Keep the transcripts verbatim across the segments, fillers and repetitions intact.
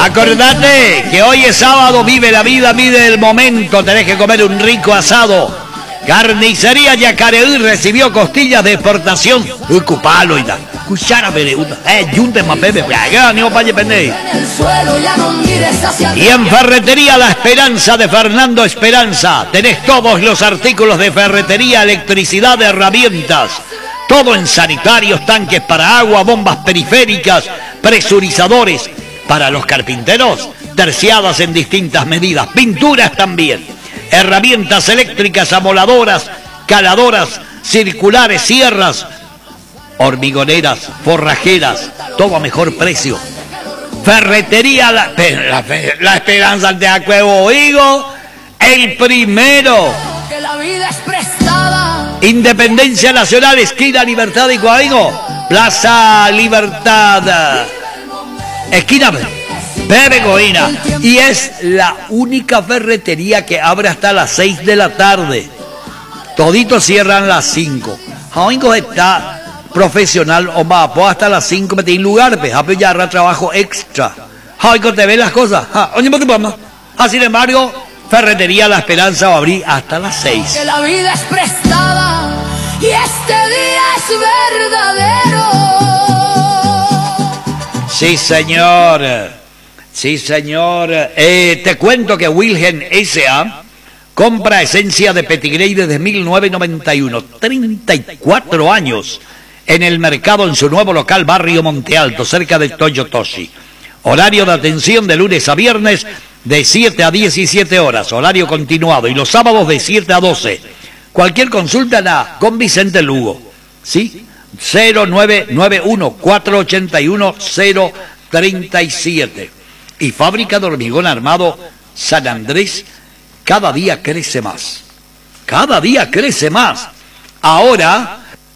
Acordate que hoy es sábado, vive la vida, vive el momento, tenés que comer un rico asado. Carnicería Yacareí recibió costillas de exportación. Ucupalo y da. Cuchara pereuta. Eh, yunte más bebé. Y en Ferretería La Esperanza de Fernando Esperanza tenés todos los artículos de ferretería, electricidad, herramientas. Todo en sanitarios, tanques para agua, bombas periféricas, presurizadores. Para los carpinteros, terciadas en distintas medidas. Pinturas también. Herramientas eléctricas, amoladoras, caladoras, circulares, sierras, hormigoneras, forrajeras, todo a mejor precio. Ferretería La, la, la Esperanza de Acuevo Higo, el primero. Independencia Nacional, esquina Libertad y Coaigo, Plaza Libertad, esquina Peregoína, y es la única ferretería que abre hasta las seis de la tarde. Toditos cierran las cinco. Jaoingo está profesional o va hasta las cinco, metí en lugar, pero ya hará trabajo extra. Jaoingo te ve las cosas. Ah, sin embargo, Ferretería La Esperanza va a abrir hasta las seis. Que la vida es prestada y este día es verdadero. Sí, señor. Sí, señor. Eh, te cuento que Wilhelm S A compra esencia de Petitgrey desde mil novecientos noventa y uno. treinta y cuatro años en el mercado en su nuevo local Barrio Monte Alto, cerca de Toyotoshi. Horario de atención de lunes a viernes de siete a diecisiete horas. Horario continuado. Y los sábados de siete a doce. Cualquier consulta la con Vicente Lugo. ¿Sí? cero nueve nueve uno, cuatro ocho uno, cero tres siete. Y Fábrica de Hormigón Armado San Andrés, cada día crece más. Cada día crece más. Ahora,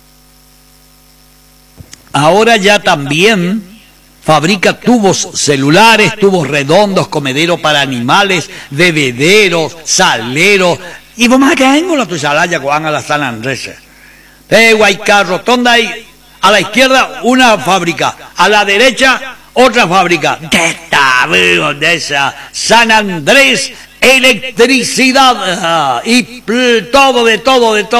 ahora ya también fabrica tubos celulares, tubos redondos, comedero para animales, bebederos, saleros. Y vamos a caer en la tusalaya que van a la San Andrés. Eh, Guaycarro, ¿dónde hay? A la izquierda una fábrica, a la derecha otra fábrica. De esta, de esa San Andrés, electricidad y todo, de todo, de todo.